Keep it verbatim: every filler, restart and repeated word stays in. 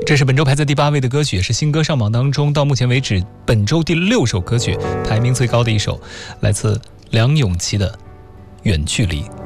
这是本周排在第八位的歌曲，也是新歌上榜当中到目前为止本周第六首歌曲，排名最高的一首，来自梁咏琪的《远距离》。